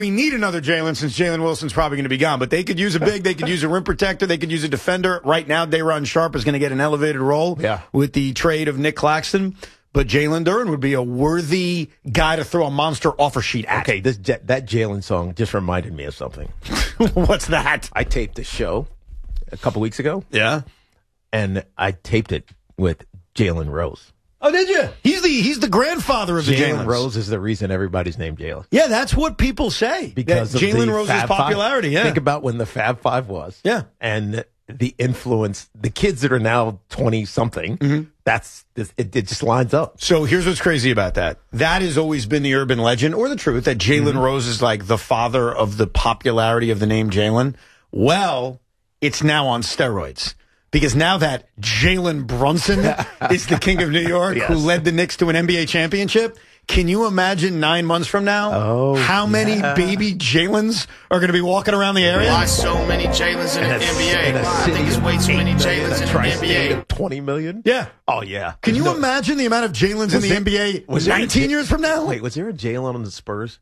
we need another Jalen since Jalen Wilson's probably going to be gone. But they could use a big, they could use a rim protector, they could use a defender. Right now, Day'Ron Sharpe is going to get an elevated role with the trade of Nick Claxton. But Jalen Duren would be a worthy guy to throw a monster offer sheet at. Okay, that Jalen song just reminded me of something. What's that? I taped a show a couple weeks ago. Yeah. And I taped it with Jalen Rose. Oh, did you? He's the grandfather of the Jalen Rose is the reason everybody's named Jalen. Yeah, that's what people say. Because of Jalen Rose's popularity, yeah. Think about when the Fab Five was. Yeah. And the influence, the kids that are now 20-something, it just lines up. So here's what's crazy about that. That has always been the urban legend or the truth that Jalen Rose is like the father of the popularity of the name Jalen. Well, it's now on steroids. Because now that Jalen Brunson is the king of New York, who led the Knicks to an NBA championship, can you imagine 9 months from now how many baby Jalens are going to be walking around the area? Why so many Jalens in the NBA? I think it's way too many Jalens in the NBA. 20 million? Yeah. Oh, yeah. Can you imagine the amount of Jalens in the NBA 19 years from now? Wait, was there a Jalen on the Spurs?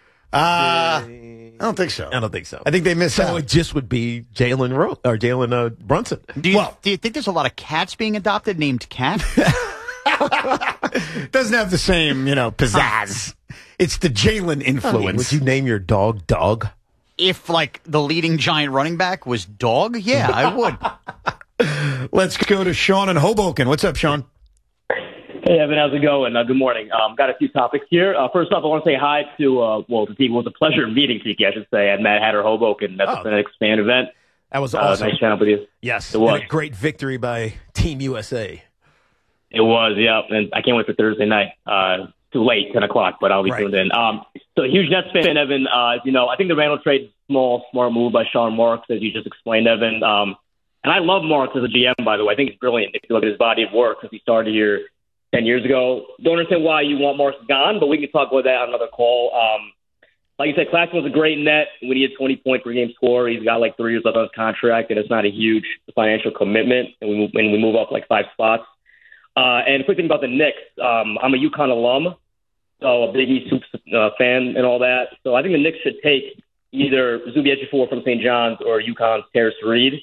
I don't think so. I don't think so. I think they missed out. So it just would be Jalen Rose or Jalen Brunson. Do you think there's a lot of cats being adopted named Cat? Doesn't have the same, pizzazz. It's the Jalen influence. Would you name your dog Dog? If, like, the leading giant running back was Dog, yeah, I would. Let's go to Sean in Hoboken. What's up, Sean? Hey, Evan, how's it going? Good morning. Got a few topics here. First off, I want to say hi to, the team. It was a pleasure meeting Kiki, I should say, at Mad Hatter Hoboken. That's a Phoenix fan event. That was awesome. Nice chatting with you. Yes. It was. And a great victory by Team USA. It was, yeah. And I can't wait for Thursday night. Too late, 10 o'clock, but I'll be tuned in. So, huge Nets fan, Evan. I think the Randall trade is a smart move by Sean Marks, as you just explained, Evan. And I love Marks as a GM, by the way. I think he's brilliant if you look at his body of work since he started here 10 years ago. Don't understand why you want Marks gone, but we can talk about that on another call. Like you said, Claxton was a great net when he had 20 point per game score. He's got like 3 years left on his contract, and it's not a huge financial commitment when we move up like 5 spots. And a quick thing about the Knicks, I'm a UConn alum, so a Big East Hoops fan and all that. So I think the Knicks should take either Zubi Ejiofor from St. John's or UConn's Terrace Reed.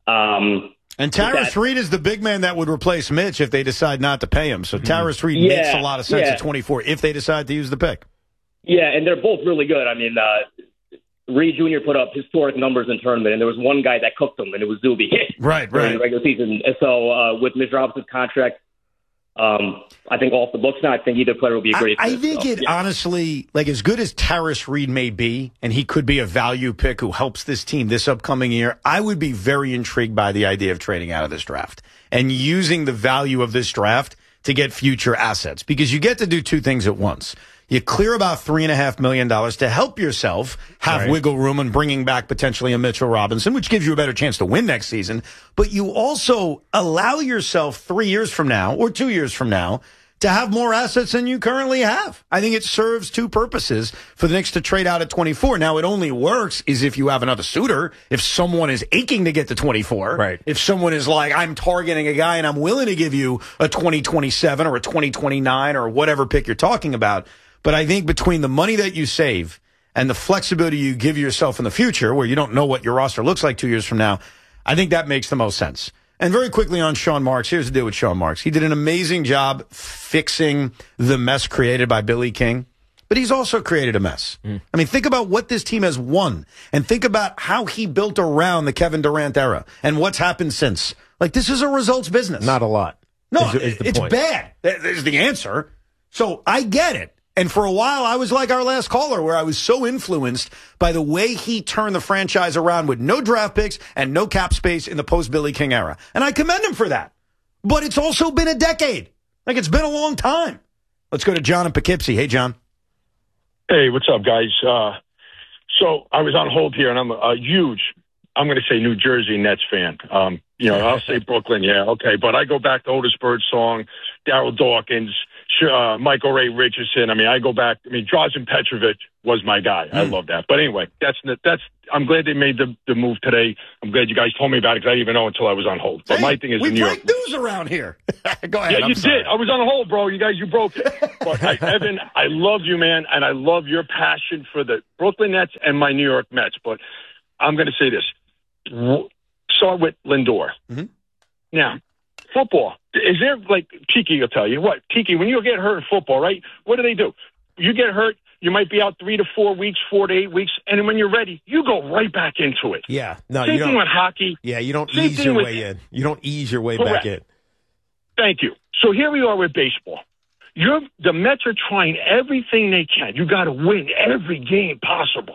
And Terrace Reed is the big man that would replace Mitch if they decide not to pay him. So Terrace Reed makes a lot of sense at 24 if they decide to use the pick. Yeah, and they're both really good. I mean, Reed Jr. put up historic numbers in tournament, and there was one guy that cooked them, and it was Zubi. Right. During the regular season. So with Mitch Robinson's contract, I think off the books now, I think either player will be a great fit. I think honestly, like as good as Terrace Reed may be, and he could be a value pick who helps this team this upcoming year, I would be very intrigued by the idea of trading out of this draft and using the value of this draft to get future assets because you get to do 2 things at once. You clear about $3.5 million to help yourself have wiggle room and bringing back potentially a Mitchell Robinson, which gives you a better chance to win next season. But you also allow yourself 3 years from now or 2 years from now to have more assets than you currently have. I think it serves 2 purposes for the Knicks to trade out at 24. Now, it only works is if you have another suitor, if someone is aching to get to 24. Right. If someone is like, I'm targeting a guy and I'm willing to give you a 2027 or a 2029 or whatever pick you're talking about. But I think between the money that you save and the flexibility you give yourself in the future, where you don't know what your roster looks like 2 years from now, I think that makes the most sense. And very quickly on Sean Marks, here's the deal with Sean Marks. He did an amazing job fixing the mess created by Billy King, but he's also created a mess. I mean, think about what this team has won and think about how he built around the Kevin Durant era and what's happened since. Like, this is a results business. Not a lot. No, it's bad. There's the answer. So I get it. And for a while, I was like our last caller, where I was so influenced by the way he turned the franchise around with no draft picks and no cap space in the post-Billy King era. And I commend him for that. But it's also been a decade. Like, it's been a long time. Let's go to John in Poughkeepsie. Hey, John. Hey, what's up, guys? So I was on hold here, and I'm a huge, I'm going to say New Jersey Nets fan. I'll say Brooklyn, yeah, okay. But I go back to Otis Bird's song, Darryl Dawkins, Michael Ray Richardson. I mean, I go back. I mean, Drazen Petrovic was my guy. I love that. But anyway, I'm glad they made the move today. I'm glad you guys told me about it because I didn't even know until I was on hold. But my thing is we in New York. break news around here. Go ahead. Yeah, you did. I was on hold, bro. You broke it. But Evan, I love you, man, and I love your passion for the Brooklyn Nets and my New York Mets. But I'm going to say this. Start with Lindor. Mm-hmm. Now, football. Is there, like, Tiki will tell you. What? Tiki, when you get hurt in football, right, what do? You get hurt, you might be out 3 to 4 weeks, 4 to 8 weeks, and then when you're ready, you go right back into it. Yeah. No, Same thing with hockey. Yeah, you don't ease your way in. You don't ease your way back in. Thank you. So here we are with baseball. The Mets are trying everything they can. You got to win every game possible.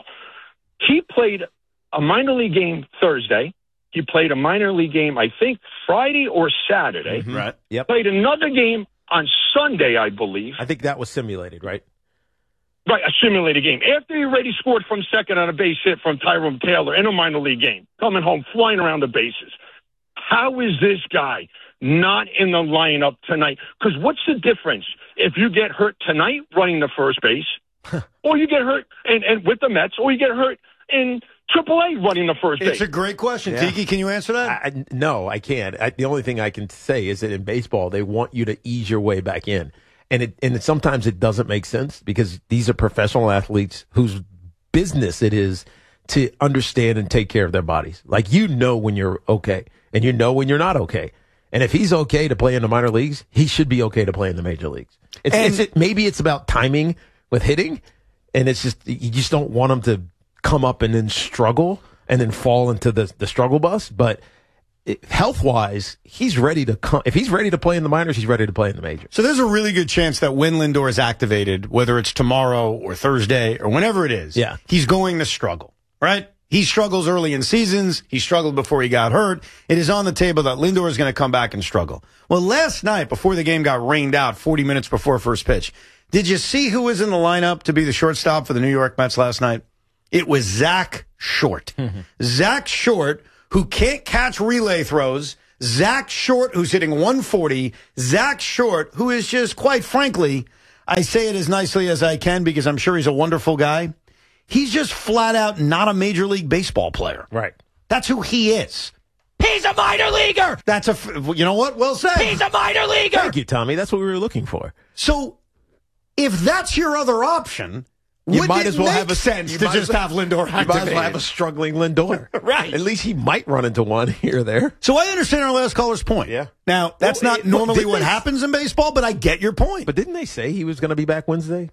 He played a minor league game Thursday. He played a minor league game, I think, Friday or Saturday. Mm-hmm. Right. Yep. Played another game on Sunday, I believe. I think that was simulated, right? Right, a simulated game. After he already scored from second on a base hit from Tyrone Taylor in a minor league game, coming home, flying around the bases. How is this guy not in the lineup tonight? Because what's the difference if you get hurt tonight running the first base, or you get hurt and with the Mets, or you get hurt in AAA running the first base? It's a great question. Yeah. Tiki, can you answer that? No, I can't. The only thing I can say is that in baseball, they want you to ease your way back in. And sometimes it doesn't make sense because these are professional athletes whose business it is to understand and take care of their bodies. Like, you know when you're okay and you know when you're not okay. And if he's okay to play in the minor leagues, he should be okay to play in the major leagues. Maybe it's about timing with hitting, and it's just you just don't want him to come up and then struggle and then fall into the struggle bus. But health-wise, he's ready to come. If he's ready to play in the minors, he's ready to play in the majors. So there's a really good chance that when Lindor is activated, whether it's tomorrow or Thursday or whenever it is, he's going to struggle, right? He struggles early in seasons. He struggled before he got hurt. It is on the table that Lindor is going to come back and struggle. Well, last night, before the game got rained out, 40 minutes before first pitch, did you see who was in the lineup to be the shortstop for the New York Mets last night? It was Zach Short. Mm-hmm. Zach Short, who can't catch relay throws. Zach Short, who's hitting 140. Zach Short, who is just, quite frankly, I say it as nicely as I can because I'm sure he's a wonderful guy. He's just flat out not a Major League Baseball player. Right. That's who he is. He's a minor leaguer. You know what? Well said. He's a minor leaguer. Thank you, Tommy. That's what we were looking for. So if that's your other option, you might as well have a sense to just have Lindor activated. You might as well have a struggling Lindor. Right. At least he might run into one here or there. So I understand our last caller's point. Yeah. Now, that's not normally what happens in baseball, but I get your point. But didn't they say he was going to be back Wednesday?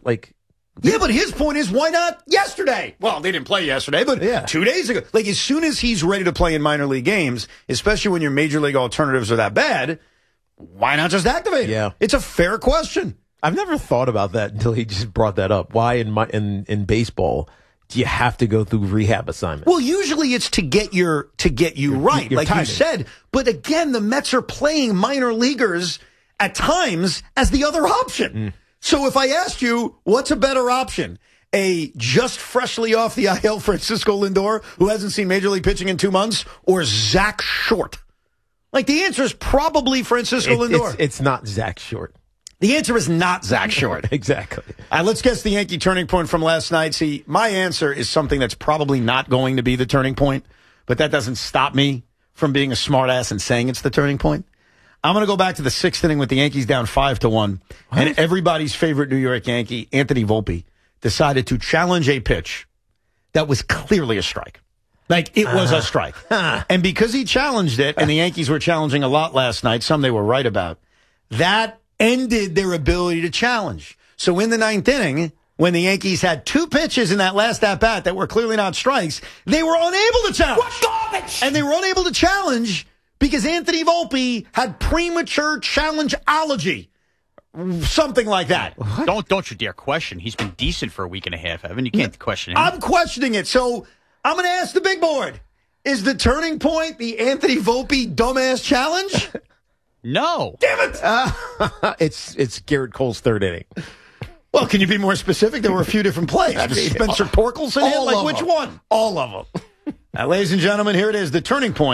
Yeah, but his point is, why not yesterday? Well, they didn't play yesterday, but 2 days ago. Like, as soon as he's ready to play in minor league games, especially when your major league alternatives are that bad, why not just activate him? Yeah. It's a fair question. I've never thought about that until he just brought that up. Why in baseball do you have to go through rehab assignments? Well, usually it's to get you right, like timing. You said. But again, the Mets are playing minor leaguers at times as the other option. Mm. So if I asked you, what's a better option? A just freshly off the IL Francisco Lindor, who hasn't seen Major League pitching in 2 months, or Zach Short? Like, the answer is probably Francisco Lindor. It's not Zach Short. The answer is not Zach Short. Exactly. Let's guess the Yankee turning point from last night. See, my answer is something that's probably not going to be the turning point, but that doesn't stop me from being a smartass and saying it's the turning point. I'm going to go back to the sixth inning with the Yankees down 5-1, and everybody's favorite New York Yankee, Anthony Volpe, decided to challenge a pitch that was clearly a strike. Like, it was a strike. And because he challenged it, and the Yankees were challenging a lot last night, some they were right about, that ended their ability to challenge. So in the ninth inning, when the Yankees had 2 pitches in that last at-bat that were clearly not strikes, they were unable to challenge. What garbage! And they were unable to challenge because Anthony Volpe had premature challenge-ology. Something like that. Don't you dare question. He's been decent for a week and a half, Evan. You can't question him. I'm questioning it. So I'm going to ask the big board. Is the turning point the Anthony Volpe dumbass challenge? No. Damn it! It's Garrett Cole's third inning. Well, can you be more specific? There were a few different plays. Spencer Torkelson hit? Like, which one? All of them. Ladies and gentlemen, here it is. The turning point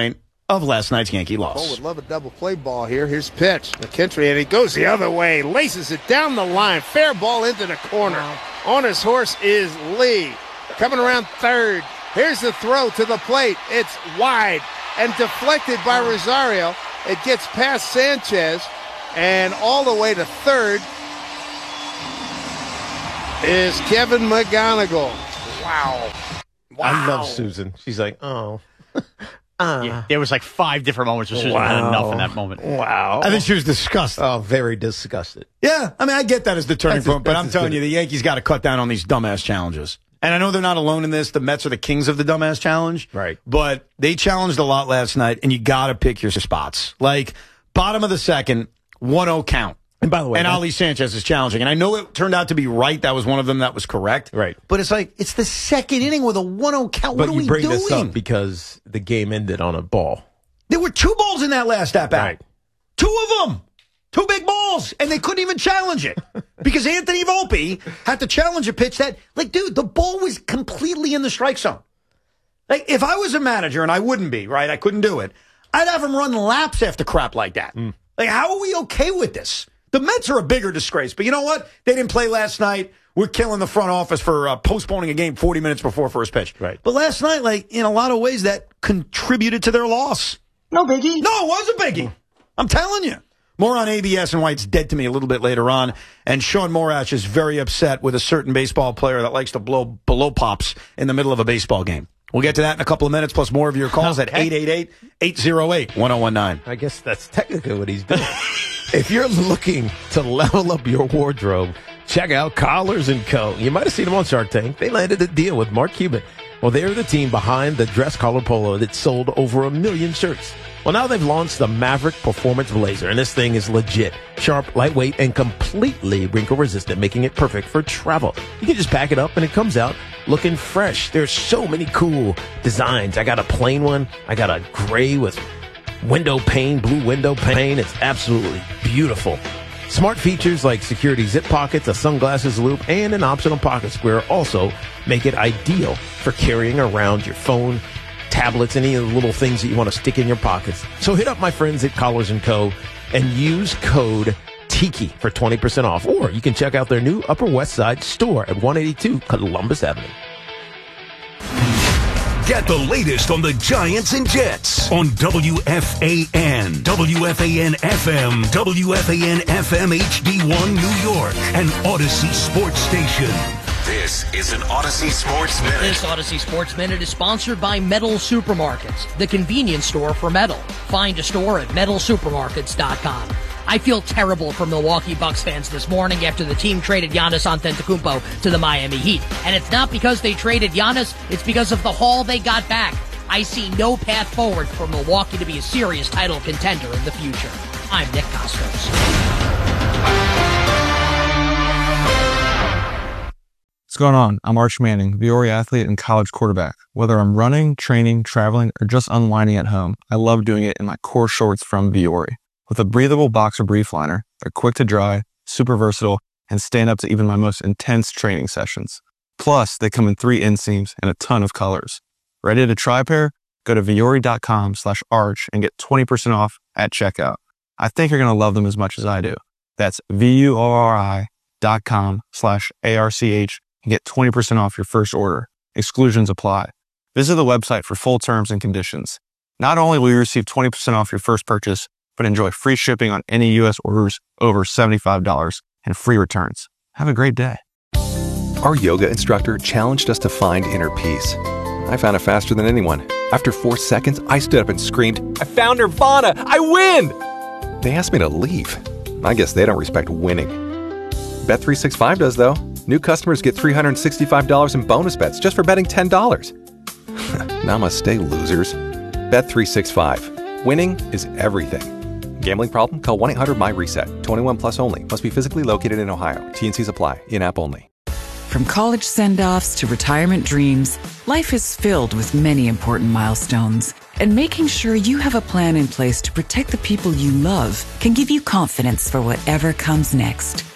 of last night's Yankee loss. Cole would love a double play ball here. Here's pitch. McKinstry, and he goes the other way, laces it down the line. Fair ball into the corner. On his horse is Lee. Coming around third. Here's the throw to the plate. It's wide and deflected by Rosario. It gets past Sanchez, and all the way to third is Kevin McGonigal. Wow. I love Susan. She's like, oh. Yeah, there was like 5 different moments where Susan had enough in that moment. Wow. I think she was disgusted. Oh, very disgusted. Yeah, I mean, I get that as the turning point, but I'm telling you, the Yankees got to cut down on these dumbass challenges. And I know they're not alone in this. The Mets are the kings of the dumbass challenge. Right. But they challenged a lot last night, and you got to pick your spots. Like, bottom of the second, 1-0 count. And by the way, and Ali Sanchez is challenging. And I know it turned out to be right. That was one of them that was correct. Right. But it's like, it's the second inning with a 1-0 count. What are we doing? But you bring this up because the game ended on a ball. There were 2 balls in that last at-bat. Right. 2 of them. 2 big balls. And they couldn't even challenge it. Because Anthony Volpe had to challenge a pitch that, like, dude, the ball was completely in the strike zone. Like, if I was a manager, and I wouldn't be, right? I couldn't do it. I'd have him run laps after crap like that. Like, how are we okay with this? The Mets are a bigger disgrace. But you know what? They didn't play last night. We're killing the front office for postponing a game 40 minutes before first pitch. Right. But last night, like, in a lot of ways, that contributed to their loss. No biggie. No, it was a biggie. I'm telling you. More on ABS and why it's dead to me a little bit later on. And Sean Morash is very upset with a certain baseball player that likes to blow pops in the middle of a baseball game. We'll get to that in a couple of minutes, plus more of your calls at 888-808-1019. I guess that's technically what he's doing. If you're looking to level up your wardrobe, check out Collars & Co. You might have seen them on Shark Tank. They landed a deal with Mark Cuban. Well, they're the team behind the dress collar polo that sold over 1 million shirts. Well, now they've launched the Maverick Performance Blazer, and this thing is legit. Sharp, lightweight, and completely wrinkle-resistant, making it perfect for travel. You can just pack it up, and it comes out looking fresh. There's so many cool designs. I got a plain one. I got a gray with window pane, blue window pane. It's absolutely beautiful. Smart features like security zip pockets, a sunglasses loop, and an optional pocket square also make it ideal for carrying around your phone, tablets, any of the little things that you want to stick in your pockets. So hit up my friends at Collars & Co. and use code TIKI for 20% off. Or you can check out their new Upper West Side store at 182 Columbus Avenue. Get the latest on the Giants and Jets on WFAN, WFAN FM, WFAN FM HD1 New York, and Odyssey Sports Station. This is an Odyssey Sports Minute. This Odyssey Sports Minute is sponsored by Metal Supermarkets, the convenience store for metal. Find a store at metalsupermarkets.com. I feel terrible for Milwaukee Bucks fans this morning after the team traded Giannis Antetokounmpo to the Miami Heat. And it's not because they traded Giannis, it's because of the haul they got back. I see no path forward for Milwaukee to be a serious title contender in the future. I'm Nick Costos. What's going on? I'm Arch Manning, Viore athlete and college quarterback. Whether I'm running, training, traveling, or just unwinding at home, I love doing it in my core shorts from Viore. With a breathable boxer brief liner, they're quick to dry, super versatile, and stand up to even my most intense training sessions. Plus, they come in 3 inseams and a ton of colors. Ready to try a pair? Go to viore.com/arch and get 20% off at checkout. I think you're going to love them as much as I do. That's VUORI.com/ARCH and get 20% off your first order. Exclusions apply. Visit the website for full terms and conditions. Not only will you receive 20% off your first purchase, but enjoy free shipping on any U.S. orders over $75 and free returns. Have a great day. Our yoga instructor challenged us to find inner peace. I found it faster than anyone. After 4 seconds, I stood up and screamed, "I found Nirvana! I win!" They asked me to leave. I guess they don't respect winning. Bet365 does, though. New customers get $365 in bonus bets just for betting $10. Namaste, losers. Bet365. Winning is everything. Gambling problem? Call 1-800-MY-RESET. 21 plus only. Must be physically located in Ohio. T&Cs apply. In-app only. From college send-offs to retirement dreams, life is filled with many important milestones. And making sure you have a plan in place to protect the people you love can give you confidence for whatever comes next.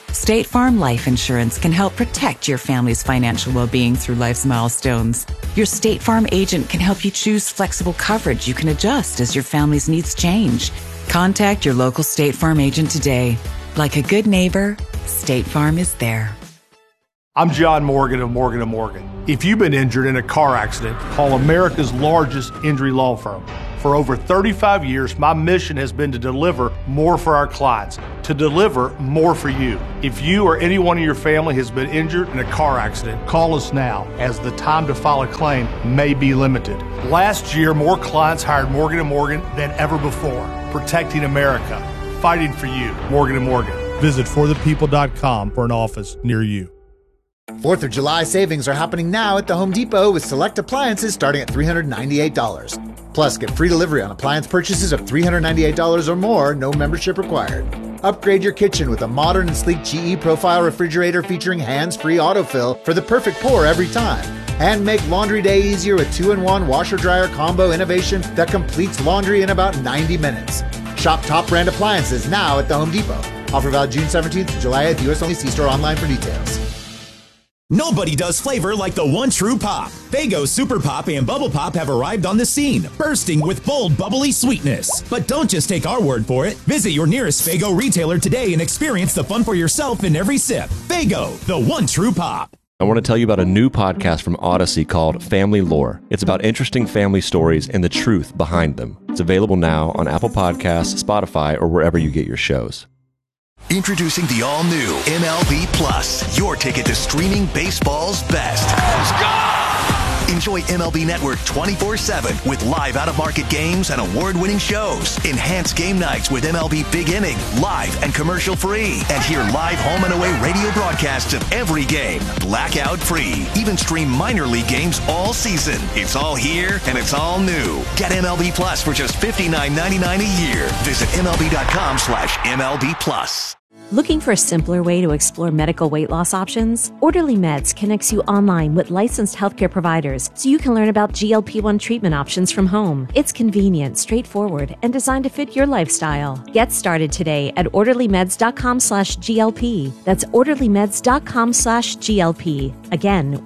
State Farm Life Insurance can help protect your family's financial well-being through life's milestones. Your State Farm agent can help you choose flexible coverage you can adjust as your family's needs change. Contact your local State Farm agent today. Like a good neighbor, State Farm is there. I'm John Morgan of Morgan & Morgan. If you've been injured in a car accident, call America's largest injury law firm. For over 35 years, my mission has been to deliver more for our clients, to deliver more for you. If you or anyone in your family has been injured in a car accident, call us now, as the time to file a claim may be limited. Last year, more clients hired Morgan & Morgan than ever before. Protecting America. Fighting for you. Morgan & Morgan. Visit forthepeople.com for an office near you. 4th of July savings are happening now at the Home Depot with select appliances starting at $398. Plus, get free delivery on appliance purchases of $398 or more, no membership required. Upgrade your kitchen with a modern and sleek GE Profile refrigerator featuring hands-free autofill for the perfect pour every time. And make laundry day easier with 2-in-1 washer-dryer combo innovation that completes laundry in about 90 minutes. Shop top brand appliances now at the Home Depot. Offer valid June 17th to July 8th. US only. See store online for details. Nobody does flavor like the one true pop. Faygo Super Pop and Bubble Pop have arrived on the scene, bursting with bold, bubbly sweetness. But don't just take our word for it. Visit your nearest Faygo retailer today and experience the fun for yourself in every sip. Faygo, the one true pop. I want to tell you about a new podcast from Odyssey called Family Lore. It's about interesting family stories and the truth behind them. It's available now on Apple Podcasts, Spotify, or wherever you get your shows. Introducing the all-new MLB Plus, your ticket to streaming baseball's best. Enjoy MLB Network 24/7 with live out-of-market games and award-winning shows. Enhance game nights with MLB Big Inning, live and commercial-free. And hear live home and away radio broadcasts of every game, blackout-free. Even stream minor league games all season. It's all here and it's all new. Get MLB Plus for just $59.99 a year. Visit MLB.com/MLB Plus. Looking for a simpler way to explore medical weight loss options? Orderly Meds connects you online with licensed healthcare providers so you can learn about GLP-1 treatment options from home. It's convenient, straightforward, and designed to fit your lifestyle. Get started today at orderlymeds.com/GLP. That's orderlymeds.com/GLP. Again,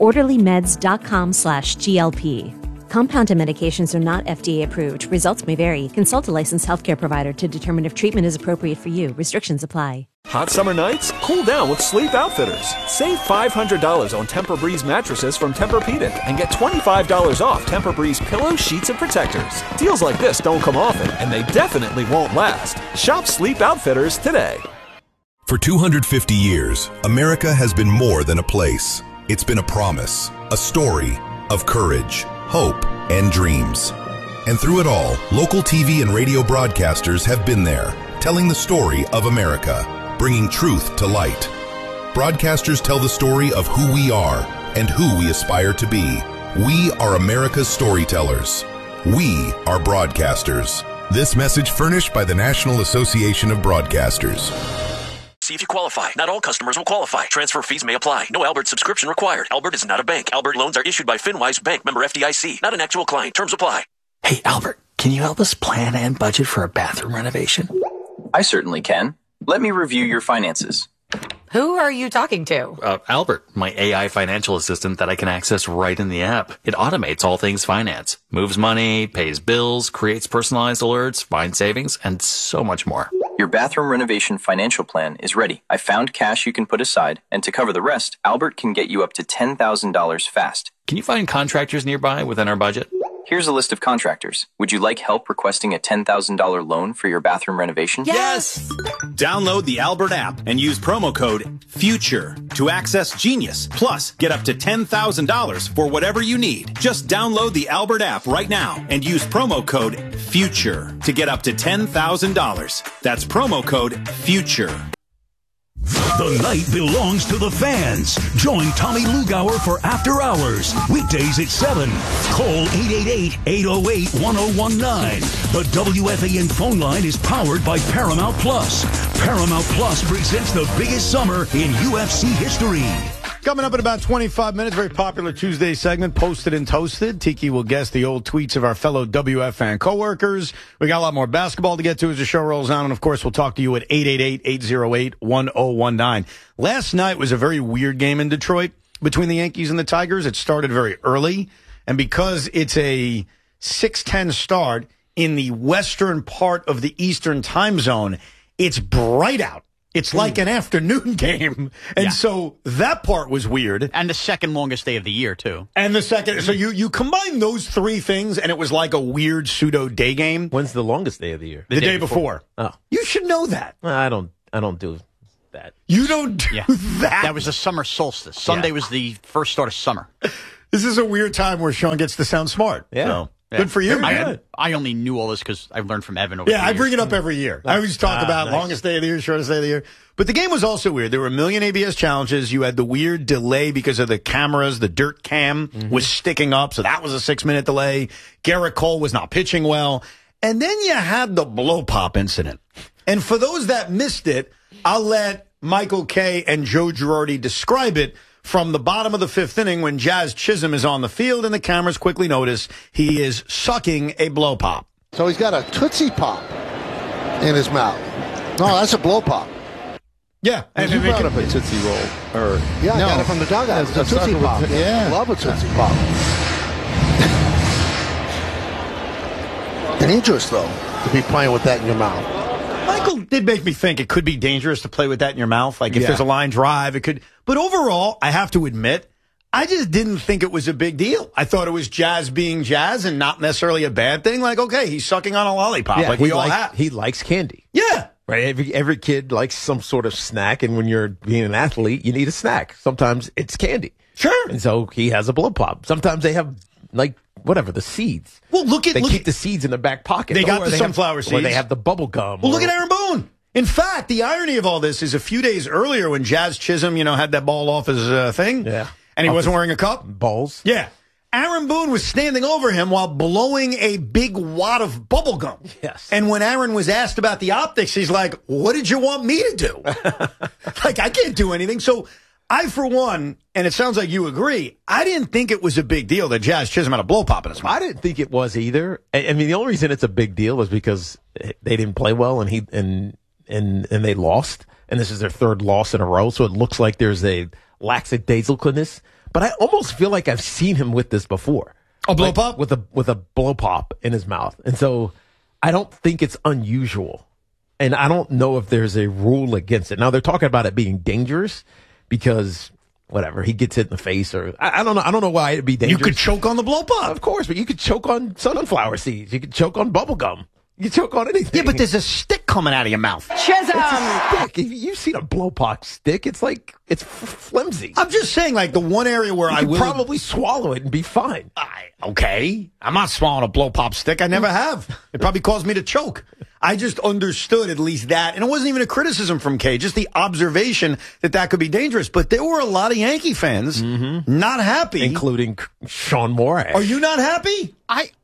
orderlymeds.com/GLP. Compounded medications are not FDA approved. Results may vary. Consult a licensed healthcare provider to determine if treatment is appropriate for you. Restrictions apply. Hot summer nights? Cool down with Sleep Outfitters. Save $500 on Tempur-Breeze mattresses from Tempur-Pedic and get $25 off Tempur-Breeze pillows, sheets, and protectors. Deals like this don't come often, and they definitely won't last. Shop Sleep Outfitters today. For 250 years, America has been more than a place. It's been a promise, a story of courage, hope, and dreams. And through it all, local TV and radio broadcasters have been there, telling the story of America, bringing truth to light. Broadcasters tell the story of who we are and who we aspire to be. We are America's storytellers. We are broadcasters. This message furnished by the National Association of Broadcasters. See if you qualify. Not all customers will qualify. Transfer fees may apply. No Albert subscription required. Albert is not a bank. Albert loans are issued by FinWise Bank, member FDIC. Not an actual client. Terms apply. Hey, Albert, can you help us plan and budget for a bathroom renovation? I certainly can. Let me review your finances. Who are you talking to? Albert, my AI financial assistant that I can access right in the app. It automates all things finance. Moves money, pays bills, creates personalized alerts, finds savings, and so much more. Your bathroom renovation financial plan is ready. I found cash you can put aside, and to cover the rest, Albert can get you up to $10,000 fast. Can you find contractors nearby within our budget? Here's a list of contractors. Would you like help requesting a $10,000 loan for your bathroom renovation? Yes! Download the Albert app and use promo code FUTURE to access Genius. Plus, get up to $10,000 for whatever you need. Just download the Albert app right now and use promo code FUTURE to get up to $10,000. That's promo code FUTURE. The night belongs to the fans. Join Tommy Lugauer for After Hours, weekdays at 7. Call 888-808-1019. The WFAN phone line is powered by Paramount Plus. Paramount Plus presents the biggest summer in UFC history. Coming up in about 25 minutes, very popular Tuesday segment, Posted and Toasted. Tiki will guess the old tweets of our fellow WFAN coworkers. We got a lot more basketball to get to as the show rolls on. And, of course, we'll talk to you at 888-808-1019. Last night was a very weird game in Detroit between the Yankees and the Tigers. It started very early. And because it's a 6:10 start in the western part of the Eastern time zone, it's bright out. It's like an afternoon game. And so that part was weird. And the second longest day of the year, too. And the second. So you combine those three things, and it was like a weird pseudo day game. When's the longest day of the year? The day before. Oh. You should know that. I don't do that. You don't do that? That was the summer solstice. Sunday was the first start of summer. This is a weird time where Sean gets to sound smart. Yeah. So. Good for you. I only knew all this because I learned from Evan over the years. I bring it up every year. I always talk about longest day of the year, shortest day of the year. But the game was also weird. There were a million ABS challenges. You had the weird delay because of the cameras. The dirt cam was sticking up, so that was a 6-minute delay. Garrett Cole was not pitching well. And then you had the blow pop incident. And for those that missed it, I'll let Michael Kay and Joe Girardi describe it. From the bottom of the 5th inning when Jazz Chisholm is on the field and the cameras quickly notice he is sucking a blow pop. So he's got a Tootsie Pop in his mouth. No, that's a blow pop. Yeah. And you brought up a Tootsie Roll. I got it from the dugout. It's a Tootsie Pop. Yeah. Love a Tootsie Pop. Dangerous, though, to be playing with that in your mouth. Michael did make me think it could be dangerous to play with that in your mouth. Like if there's a line drive, it could. But overall, I have to admit, I just didn't think it was a big deal. I thought it was Jazz being Jazz and not necessarily a bad thing. Like, okay, he's sucking on a lollipop. Yeah, like we all have. He likes candy. Yeah. Right. Every kid likes some sort of snack. And when you're being an athlete, you need a snack. Sometimes it's candy. Sure. And so he has a blow pop. Sometimes they have the seeds. Well, They keep the seeds in their back pocket. They got the sunflower seeds. Or they have the bubble gum. Well, look at Aaron Boone. In fact, the irony of all this is a few days earlier when Jazz Chisholm, had that ball off his thing. Yeah. And he wasn't wearing a cup. Balls. Yeah. Aaron Boone was standing over him while blowing a big wad of bubble gum. Yes. And when Aaron was asked about the optics, he's like, what did you want me to do? I can't do anything. So I, for one, and it sounds like you agree, I didn't think it was a big deal that Jazz Chisholm had a blow pop in his mouth. I didn't think it was either. I mean, the only reason it's a big deal is because they didn't play well and they lost. And this is their 3rd loss in a row. So it looks like there's a lackadaisicalness. But I almost feel like I've seen him with this before. A blow pop? With a blow pop in his mouth. And so I don't think it's unusual. And I don't know if there's a rule against it. Now they're talking about it being dangerous because whatever, he gets hit in the face or I don't know. I don't know why it'd be dangerous. You could choke on the blow pop. Of course, but you could choke on sunflower seeds. You could choke on bubble gum. You choke on anything. Yeah, but there's a stick coming out of your mouth. Chisholm! Stick. You've seen a blow pop stick. It's like, it's flimsy. I'm just saying, like, the one area where I will probably swallow it and be fine. Okay. I'm not swallowing a blow pop stick. I never have. It probably caused me to choke. I just understood at least that. And it wasn't even a criticism from Kay, just the observation that could be dangerous. But there were a lot of Yankee fans not happy. Including Sean Moore. Are you not happy?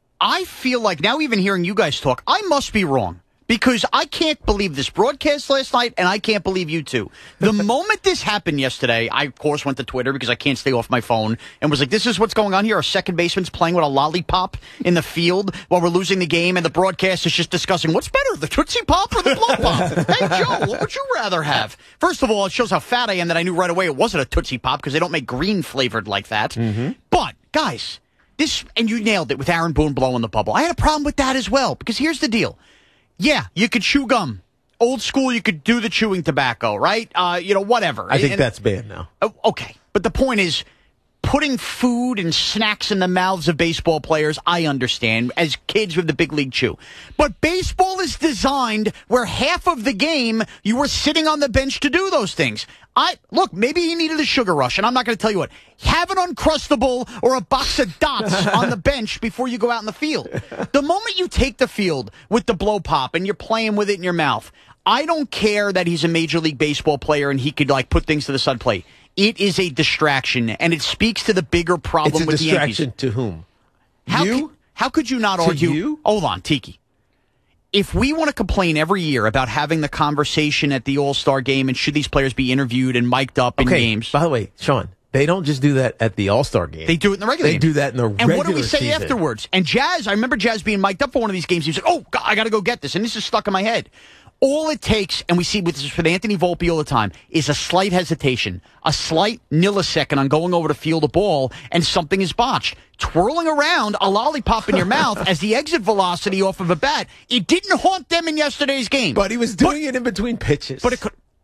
I feel like now even hearing you guys talk, I must be wrong. Because I can't believe this broadcast last night, and I can't believe you too. The moment this happened yesterday, I, of course, went to Twitter because I can't stay off my phone, and was like, this is what's going on here. Our second baseman's playing with a lollipop in the field while we're losing the game, and the broadcast is just discussing, what's better, the Tootsie Pop or the Blow Pop? Hey, Joe, what would you rather have? First of all, it shows how fat I am that I knew right away it wasn't a Tootsie Pop because they don't make green flavored like that. But, guys, and you nailed it with Aaron Boone blowing the bubble. I had a problem with that as well, because here's the deal. Yeah, you could chew gum. Old school, you could do the chewing tobacco, right? Whatever. I think that's banned now. Okay. But the point is, putting food and snacks in the mouths of baseball players, I understand, as kids with the big league chew. But baseball is designed where half of the game you were sitting on the bench to do those things. Look, maybe he needed a sugar rush, and I'm not going to tell you what. Have an Uncrustable or a box of dots on the bench before you go out in the field. The moment you take the field with the blow pop and you're playing with it in your mouth, I don't care that he's a Major League Baseball player and he could put things to the side play. It is a distraction, and it speaks to the bigger problem with the Yankees. It's a distraction to whom? How could you not argue? You? Hold on, Tiki. If we want to complain every year about having the conversation at the All-Star game and should these players be interviewed and mic'd up in games. By the way, Sean, They don't just do that at the All-Star game. They do it in the regular game. They do that in the regular season. And what do we say afterwards? And Jazz, I remember Jazz being mic'd up for one of these games. He was like, oh, God, I got to go get this. And this is stuck in my head. All it takes, and we see with Anthony Volpe all the time, is a slight hesitation, a slight millisecond on going over to field a ball, and something is botched. Twirling around a lollipop in your mouth as the exit velocity off of a bat, it didn't haunt them in yesterday's game. But he was doing it in between pitches. But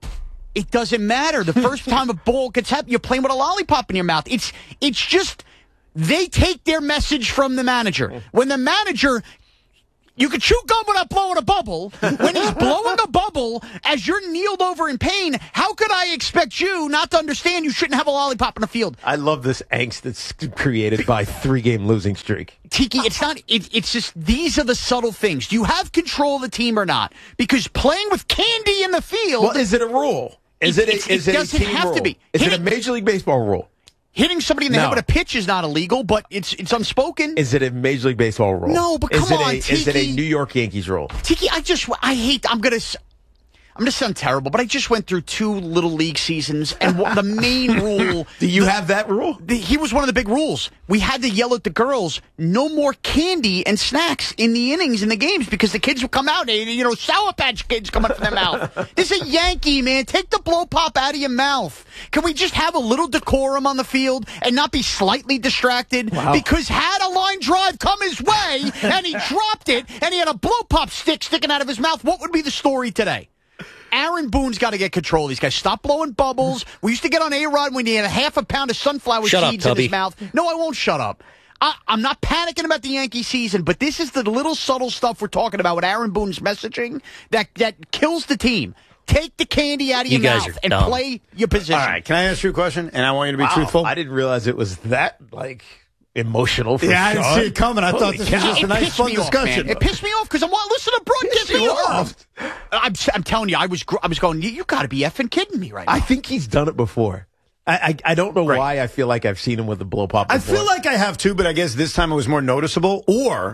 it doesn't matter. The first time a ball gets happened, you're playing with a lollipop in your mouth. It's just, they take their message from the manager. When the manager... You can chew gum without blowing a bubble. When he's blowing a bubble as you're kneeled over in pain, how could I expect you not to understand you shouldn't have a lollipop in the field? I love this angst that's created by 3-game losing streak. Tiki, it's not. It's just these are the subtle things. Do you have control of the team or not? Because playing with candy in the field. Well, is it a rule? Is it doesn't a team have rule? to be. Is it a Major League Baseball rule? Hitting somebody in the head with a pitch is not illegal, but it's unspoken. Is it a Major League Baseball rule? No, but come on, Tiki. Is it a New York Yankees rule? Tiki, I'm going to sound terrible, but I just went through 2 Little League seasons, and the main rule... Do you have that rule? Here was one of the big rules. We had to yell at the girls, no more candy and snacks in the innings in the games, because the kids would come out, and, Sour Patch Kids coming from their mouth. This is a Yankee, man. Take the blow pop out of your mouth. Can we just have a little decorum on the field and not be slightly distracted? Wow. Because had a line drive come his way, and he dropped it, and he had a blow pop stick sticking out of his mouth, what would be the story today? Aaron Boone's got to get control of these guys. Stop blowing bubbles. We used to get on A-Rod when he had a half a pound of sunflower seeds in his mouth. No, I won't shut up. I'm not panicking about the Yankee season, but this is the little subtle stuff we're talking about with Aaron Boone's messaging that kills the team. Take the candy out of your mouth and play your position. All right, can I ask you a question? And I want you to be truthful. I didn't realize it was that, emotional for I didn't see it coming. I thought this was just a nice, fun discussion. It pissed me off because I'm listening to broadcast. I'm telling you, I was going, you got to be effing kidding me right now. I think he's done it before. I don't know why I feel like I've seen him with the blow pop before. I feel like I have too, but I guess this time it was more noticeable.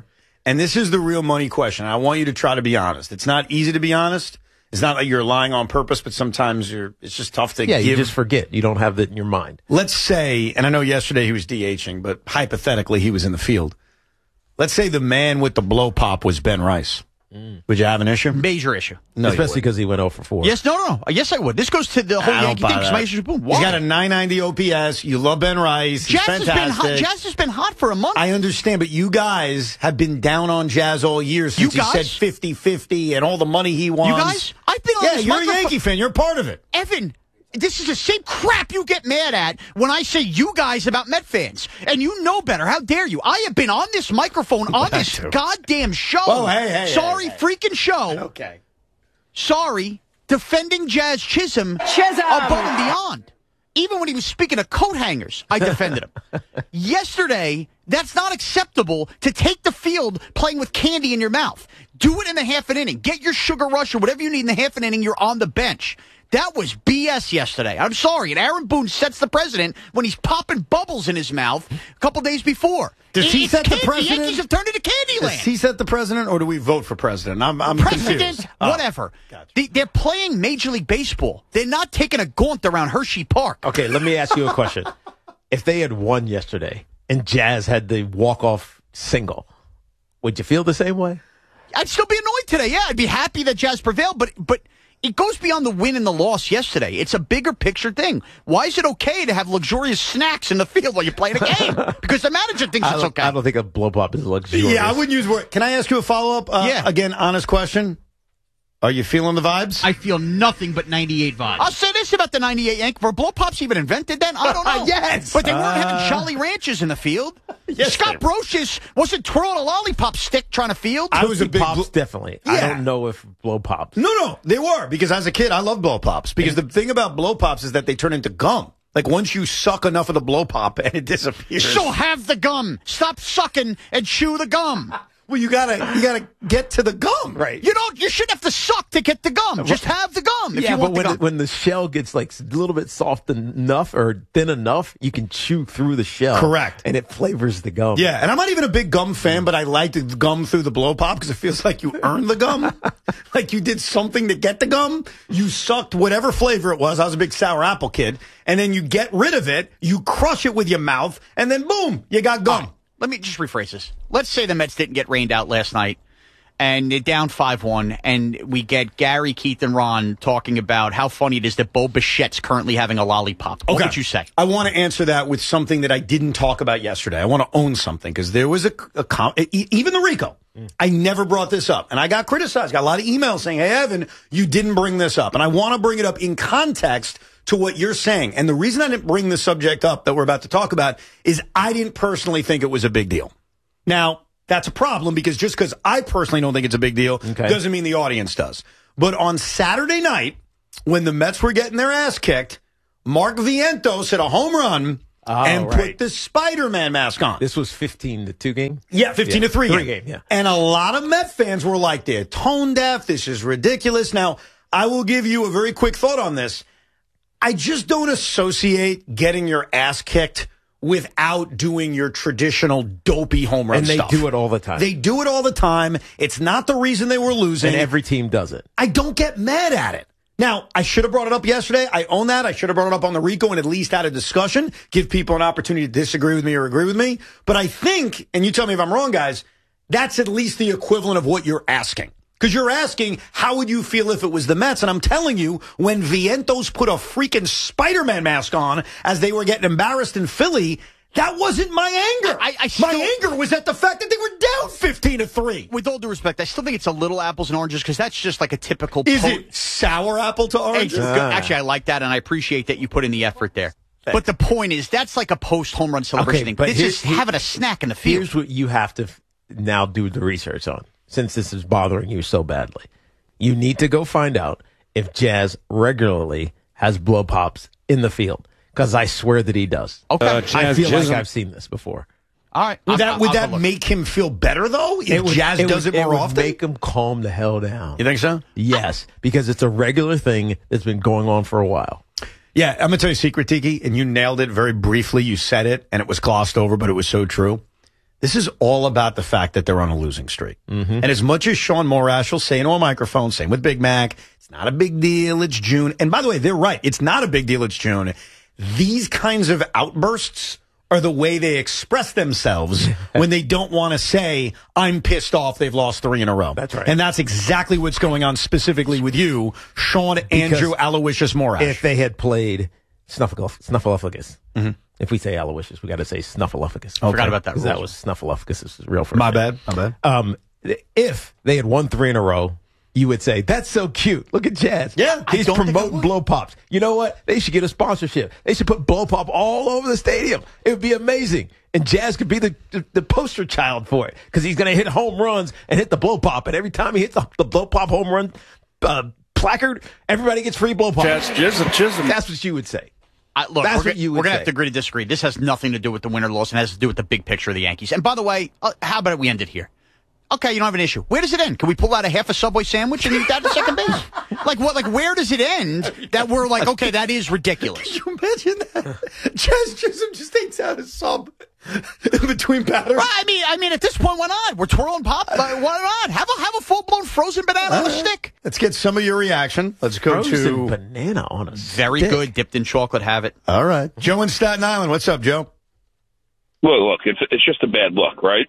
And this is the real money question. I want you to try to be honest. It's not easy to be honest. It's not like you're lying on purpose, but sometimes it's just tough to give. You just forget. You don't have that in your mind. Let's say, and I know yesterday he was DHing, but hypothetically he was in the field. Let's say the man with the blow pop was Ben Rice. Would you have an issue? Major issue. No, especially because he went 0 for 4. Yes, no. Yes, I would. This goes to the whole Yankee thing. He's got a 990 OPS. You love Ben Rice. He's fantastic. Jazz has been hot for a month. I understand, but you guys have been down on Jazz all year since he said 50-50 and all the money he wants. You guys? I've been on this you're a Yankee fan. You're part of it. Evan, this is the same crap you get mad at when I say you guys about Met fans. And you know better. How dare you? I have been on this microphone on this goddamn show. Oh, hey. Freaking show. Okay. Sorry. Defending Jazz Chisholm above and beyond. Even when he was speaking of coat hangers, I defended him. Yesterday, that's not acceptable to take the field playing with candy in your mouth. Do it in the half an inning. Get your sugar rush or whatever you need in the half an inning. You're on the bench. That was BS yesterday. I'm sorry. And Aaron Boone sets the precedent when he's popping bubbles in his mouth a couple days before. Does he set the precedent? The Yankees have turned into Candyland. Does he set the precedent, or do we vote for president? I'm president, confused. Whatever. Gotcha. They're playing Major League Baseball. They're not taking a gaunt around Hershey Park. Okay, let me ask you a question. If they had won yesterday and Jazz had the walk-off single, would you feel the same way? I'd still be annoyed today. Yeah, I'd be happy that Jazz prevailed, but it goes beyond the win and the loss yesterday. It's a bigger picture thing. Why is it okay to have luxurious snacks in the field while you're playing a game? Because the manager thinks it's okay. I don't think a blow pop is luxurious. Yeah, I wouldn't use word. Can I ask you a follow-up? Again, honest question. Are you feeling the vibes? I feel nothing but 98 vibes. I'll say this about the 98 Yankees. Were blow pops even invented then? I don't know. Yes. But they weren't having Jolly Ranchers in the field. Yes, Scott Brocious wasn't twirling a lollipop stick trying to field. I was a big pops, definitely. Yeah. I don't know if blow pops. No, they were. Because as a kid, I loved blow pops. Because the thing about blow pops is that they turn into gum. Like, once you suck enough of the blow pop, and it disappears. So have the gum. Stop sucking and chew the gum. Well, you gotta get to the gum, right? You shouldn't have to suck to get the gum. Just have the gum. If you want but when the shell gets like a little bit soft enough or thin enough, you can chew through the shell. Correct. And it flavors the gum. Yeah, and I'm not even a big gum fan, but I like the gum through the blow pop because it feels like you earn the gum. like you did something to get the gum. You sucked whatever flavor it was. I was a big sour apple kid. And then you get rid of it. You crush it with your mouth. And then, boom, you got gum. Right, let me just rephrase this. Let's say the Mets didn't get rained out last night. And they're down 5-1, and we get Gary, Keith, and Ron talking about how funny it is that Bo Bichette's currently having a lollipop. What would you say? I want to answer that with something that I didn't talk about yesterday. I want to own something, because there was even the Rico. I never brought this up, and I got criticized. Got a lot of emails saying, hey, Evan, you didn't bring this up. And I want to bring it up in context to what you're saying. And the reason I didn't bring the subject up that we're about to talk about is I didn't personally think it was a big deal. Now, that's a problem, because just because I personally don't think it's a big deal doesn't mean the audience does. But on Saturday night, when the Mets were getting their ass kicked, Mark Vientos hit a home run and put the Spider-Man mask on. This was 15-2 game? Yeah, 15-3 game. Yeah. And a lot of Met fans were like, they're tone deaf. This is ridiculous. Now, I will give you a very quick thought on this. I just don't associate getting your ass kicked without doing your traditional dopey home run stuff. And they do it all the time. They do it all the time. It's not the reason they were losing. And every team does it. I don't get mad at it. Now, I should have brought it up yesterday. I own that. I should have brought it up on the Rico and at least had a discussion, give people an opportunity to disagree with me or agree with me. But I think, and you tell me if I'm wrong, guys, that's at least the equivalent of what you're asking. Because you're asking, how would you feel if it was the Mets? And I'm telling you, when Vientos put a freaking Spider-Man mask on as they were getting embarrassed in Philly, that wasn't my anger. My anger was at the fact that they were down 15-3. With all due respect, I still think it's a little apples and oranges, because that's just like a typical... Is it sour apple to orange? Actually, I like that, and I appreciate that you put in the effort there. Thanks. But the point is, that's like a post-home run celebration thing. This is having a snack in the field. Here's what you have to now do the research on. Since this is bothering you so badly, you need to go find out if Jazz regularly has blow pops in the field, because I swear that he does. Okay. I feel like I've seen this before. All right. Would that make him feel better, though, if Jazz does it more often? It would make him calm the hell down. You think so? Yes, because it's a regular thing that's been going on for a while. Yeah, I'm going to tell you a secret, Tiki, and you nailed it very briefly. You said it, and it was glossed over, but it was so true. This is all about the fact that they're on a losing streak. Mm-hmm. And as much as Sean Morash will say into a microphone, same with Big Mac, it's not a big deal, it's June. And by the way, they're right. It's not a big deal, it's June. These kinds of outbursts are the way they express themselves when they don't want to say, I'm pissed off, they've lost 3 in a row. That's right. And that's exactly what's going on specifically with you, Sean Andrew Aloysius Morash. If they had played Snuffleupagus. Mm-hmm. If we say Aloysius, we got to say Snuffleupagus. Okay. Forgot about that. That was Snuffleupagus. This is real first My name. bad. If they had won 3 in a row, you would say, that's so cute. Look at Jazz. Yeah. He's promoting blow pops. You know what? They should get a sponsorship. They should put blow pop all over the stadium. It would be amazing. And Jazz could be the poster child for it, because he's going to hit home runs and hit the blow pop. And every time he hits the blow pop home run placard, everybody gets free blow pop. That's what you would say. Look, we're going to have to agree to disagree. This has nothing to do with the win or loss, and has to do with the big picture of the Yankees. And by the way, how about we end it here? Okay, you don't have an issue. Where does it end? Can we pull out a half a Subway sandwich and eat that at second base? Like what? Like where does it end that we're like, okay, that is ridiculous? Can you imagine that? Jazz Chisholm just takes out a sub in between batters. Right, I mean, at this point, why not? We're twirling pop. Why not? Have a full blown frozen banana on a stick. Let's get some of your reaction. Let's go frozen banana on a very stick. Good, dipped in chocolate. Have it. All right, Joe in Staten Island. What's up, Joe? Well, look, it's just a bad look, right?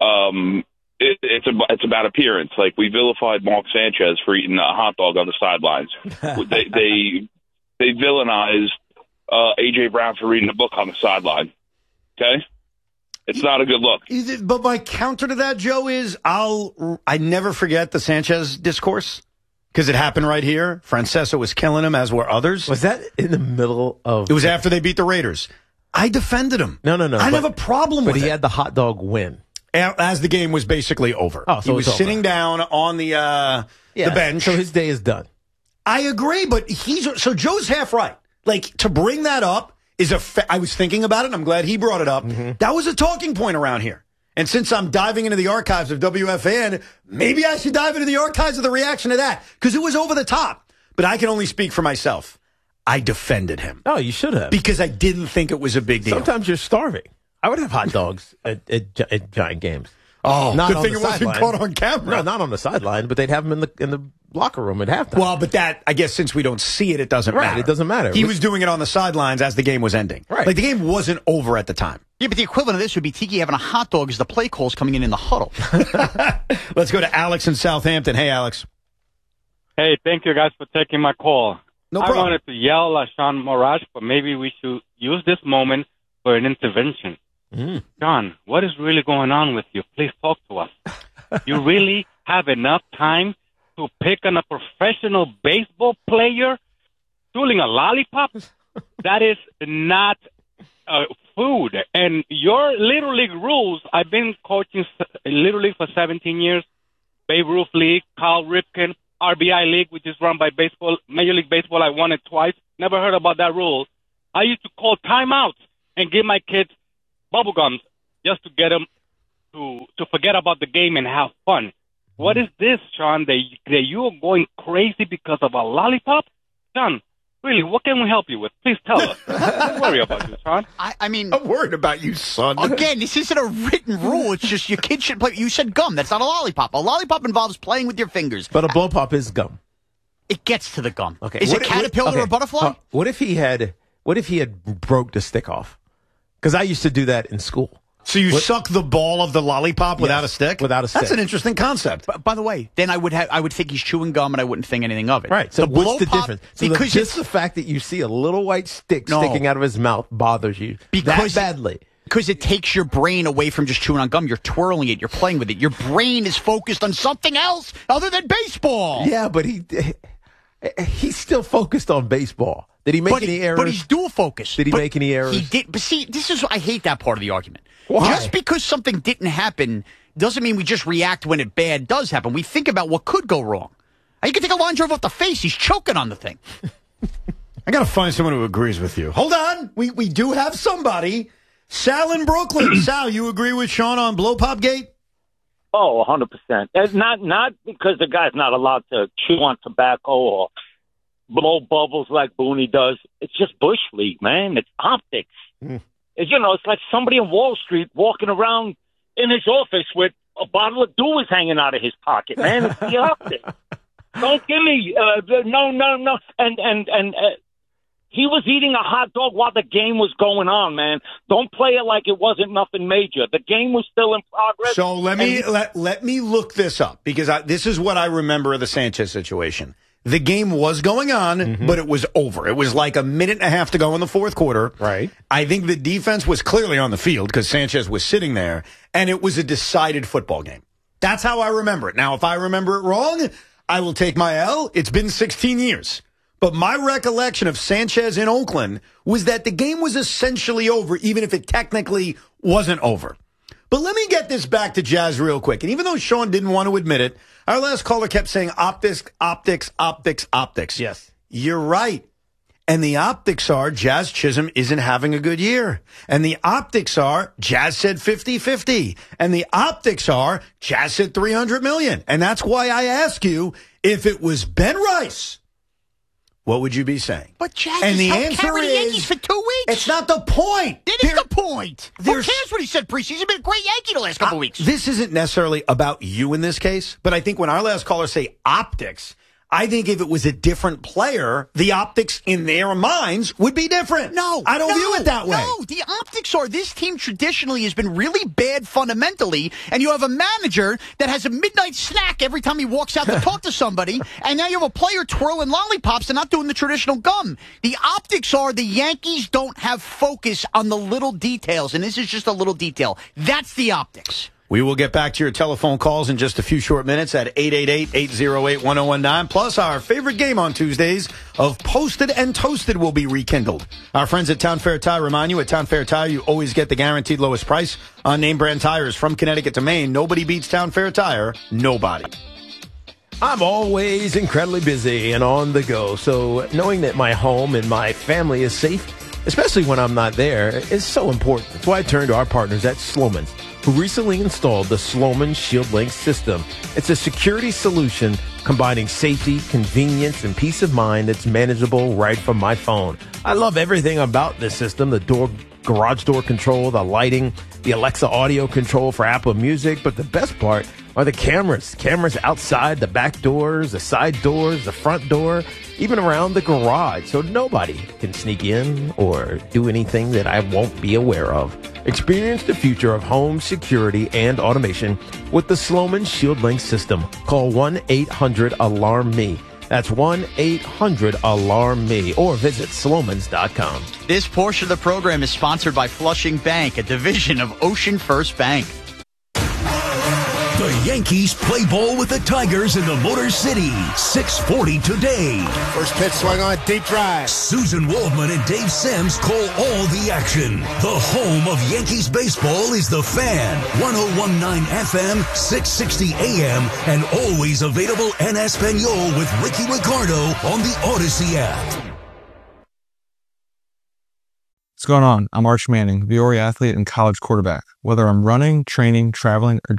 It's about appearance. Like, we vilified Mark Sanchez for eating a hot dog on the sidelines. they villainized A.J. Brown for reading a book on the sideline. Okay? It's not a good look. But my counter to that, Joe, is I never forget the Sanchez discourse, because it happened right here. Francesa was killing him, as were others. Was that in the middle of... It was after they beat the Raiders. I defended him. No. I have a problem with it. But he had the hot dog win. As the game was basically over. Oh, so he was sitting down on the bench. So his day is done. I agree, but so Joe's half right. Like, to bring that up is I was thinking about it, and I'm glad he brought it up. Mm-hmm. That was a talking point around here. And since I'm diving into the archives of WFAN, maybe I should dive into the archives of the reaction to that, because it was over the top. But I can only speak for myself. I defended him. Oh, you should have. Because I didn't think it was a big deal. Sometimes you're starving. I would have hot dogs at Giant games. Oh, not good on thing the it wasn't sideline. caught on camera. No, not on the sideline, but they'd have him in the locker room at halftime. Well, but that, I guess since we don't see it, it doesn't Right, matter. it doesn't matter. He was doing it on the sidelines as the game was ending. Right. Like the game wasn't over at the time. Yeah, but the equivalent of this would be Tiki having a hot dog as the play calls coming in the huddle. Let's go to Alex in Southampton. Hey, Alex. Hey, thank you guys for taking my call. No I problem. wanted to yell at Sean Morash, but maybe we should use this moment for an intervention. Sean, what is really going on with you? Please talk to us. You really have enough time to pick on a professional baseball player stealing a lollipop? That is not food. And your Little League rules, I've been coaching Little League for 17 years, Babe Ruth League, Carl Ripken, RBI League, which is run by baseball, Major League Baseball. I won it twice. Never heard about that rule. I used to call timeouts and give my kids bubble gums just to get them to forget about the game and have fun. What is this, Sean, that you are going crazy because of a lollipop? Sean, really, what can we help you with? Please tell us. Don't worry about you, Sean. I mean, I'm worried about you, son. Again, this isn't a written rule. It's just your kid should play. You said gum. That's not a lollipop. A lollipop involves playing with your fingers. But a blow pop is gum. It gets to the gum. Okay. Is it caterpillar or butterfly? What if he had broke the stick off? Because I used to do that in school. So you suck the ball of the lollipop without a stick? Without a stick. That's an interesting concept. By the way, then I would think he's chewing gum and I wouldn't think anything of it. Right. So the what's the difference? So because just the fact that you see a little white stick sticking out of his mouth bothers you that badly. Because it takes your brain away from just chewing on gum. You're twirling it. You're playing with it. Your brain is focused on something else other than baseball. Yeah, but he's still focused on baseball. Did he make any errors? But he's dual focused. Did he make any errors? He did. But see, I hate that part of the argument. Why? Just because something didn't happen doesn't mean we just react when it bad does happen. We think about what could go wrong. You can take a line drive off the face. He's choking on the thing. I got to find someone who agrees with you. Hold on. We do have somebody. Sal in Brooklyn. Sal, you agree with Sean on Blow Pop Gate? Oh, 100%. It's not because the guy's not allowed to chew on tobacco or blow bubbles like Booney does. It's just Bush League, man. It's optics. It's like somebody in Wall Street walking around in his office with a bottle of Dew is hanging out of his pocket, man. It's the optics. Don't give me no. And he was eating a hot dog while the game was going on, man. Don't play it like it wasn't nothing major. The game was still in progress. So let me look this up because this is what I remember of the Sanchez situation. The game was going on, but it was over. It was like a minute and a half to go in the fourth quarter. Right. I think the defense was clearly on the field because Sanchez was sitting there, and it was a decided football game. That's how I remember it. Now, if I remember it wrong, I will take my L. It's been 16 years. But my recollection of Sanchez in Oakland was that the game was essentially over, even if it technically wasn't over. But let me get this back to Jazz real quick. And even though Sean didn't want to admit it, our last caller kept saying optics. Yes. You're right. And the optics are Jazz Chisholm isn't having a good year. And the optics are Jazz said 50-50. And the optics are Jazz said $300 million. And that's why I ask you, if it was Ben Rice, what would you be saying? But Jazz and the helped answer carry the Yankees is, for 2 weeks. It's not the point. It is the point. Who cares what he said preseason? He's been a great Yankee the last couple weeks. This isn't necessarily about you in this case, but I think when our last caller say optics, I think if it was a different player, the optics in their minds would be different. I don't view it that way. No, the optics are this team traditionally has been really bad fundamentally, and you have a manager that has a midnight snack every time he walks out to talk to somebody, and now you have a player twirling lollipops and not doing the traditional gum. The optics are the Yankees don't have focus on the little details, and this is just a little detail. That's the optics. We will get back to your telephone calls in just a few short minutes at 888-808-1019. Plus, our favorite game on Tuesdays of Posted and Toasted will be rekindled. Our friends at Town Fair Tire remind you, at Town Fair Tire, you always get the guaranteed lowest price on name brand tires from Connecticut to Maine. Nobody beats Town Fair Tire. Nobody. I'm always incredibly busy and on the go, so knowing that my home and my family is safe, especially when I'm not there, is so important. That's why I turn to our partners at Sloman, who recently installed the Sloman ShieldLink system. It's a security solution combining safety, convenience, and peace of mind that's manageable right from my phone. I love everything about this system. The door garage door control, the lighting, the Alexa audio control for Apple Music. But the best part are the cameras. Cameras outside, the back doors, the side doors, the front door, even around the garage. So nobody can sneak in or do anything that I won't be aware of. Experience the future of home security and automation with the Sloman ShieldLink system. Call 1-800-ALARM-ME. That's 1-800-ALARM-ME or visit Slomans.com. This portion of the program is sponsored by Flushing Bank, a division of Ocean First Bank. The Yankees play ball with the Tigers in the Motor City. 6:40 today. First pitch swung on, deep drive. Susan Waldman and Dave Sims call all the action. The home of Yankees baseball is The Fan. 101.9 FM, 660 AM, and always available en Espanol with Ricky Ricardo on the Odyssey app. What's going on? I'm Arch Manning, Viore athlete and college quarterback. Whether I'm running, training, traveling, or